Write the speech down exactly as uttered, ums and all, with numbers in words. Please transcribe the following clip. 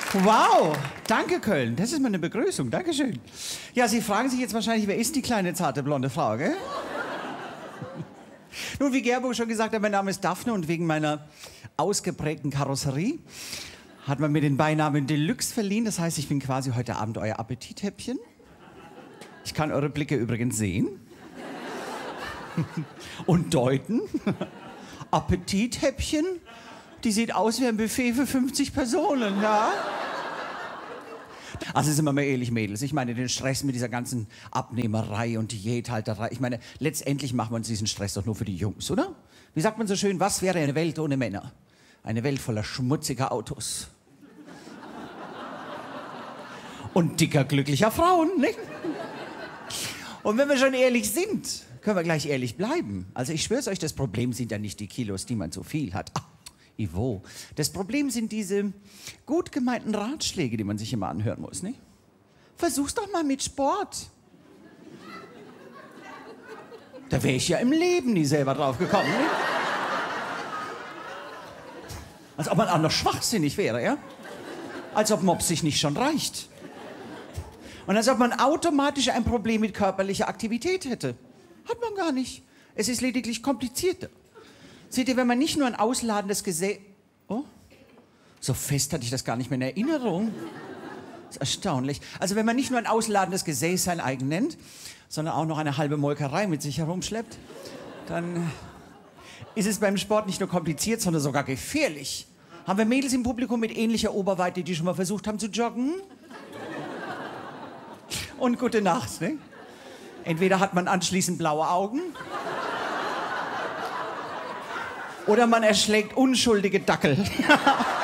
Wow, danke Köln. Das ist mal eine Begrüßung. Dankeschön. Ja, Sie fragen sich jetzt wahrscheinlich, wer ist die kleine, zarte, blonde Frau, gell? Nun, wie Gerbo schon gesagt hat, mein Name ist Daphne und wegen meiner ausgeprägten Karosserie hat man mir den Beinamen Deluxe verliehen. Das heißt, ich bin quasi heute Abend euer Appetithäppchen. Ich kann eure Blicke übrigens sehen und deuten. Appetithäppchen, die sieht aus wie ein Buffet für fünfzig Personen, ja? Also sind wir mal ehrlich, Mädels. Ich meine, den Stress mit dieser ganzen Abnehmerei und Diäthalterei. Ich meine, letztendlich machen wir uns diesen Stress doch nur für die Jungs, oder? Wie sagt man so schön, was wäre eine Welt ohne Männer? Eine Welt voller schmutziger Autos. Und dicker, glücklicher Frauen, nicht? Und wenn wir schon ehrlich sind, können wir gleich ehrlich bleiben. Also ich schwör's euch, das Problem sind ja nicht die Kilos, die man zu viel hat. Ach, Ivo. Das Problem sind diese gut gemeinten Ratschläge, die man sich immer anhören muss, nicht? Versuch's doch mal mit Sport. Da wäre ich ja im Leben nie selber drauf gekommen, nicht? Als ob man auch noch schwachsinnig wäre, ja? Als ob Mops sich nicht schon reicht. Und als ob man automatisch ein Problem mit körperlicher Aktivität hätte. Hat man gar nicht. Es ist lediglich komplizierter. Seht ihr, wenn man nicht nur ein ausladendes Gesäß... Oh, so fest hatte ich das gar nicht mehr in Erinnerung. Das ist erstaunlich. Also wenn man nicht nur ein ausladendes Gesäß sein eigen nennt, sondern auch noch eine halbe Molkerei mit sich herumschleppt, dann ist es beim Sport nicht nur kompliziert, sondern sogar gefährlich. Haben wir Mädels im Publikum mit ähnlicher Oberweite, die schon mal versucht haben zu joggen? Und gute Nacht, ne? Entweder hat man anschließend blaue Augen oder man erschlägt unschuldige Dackel.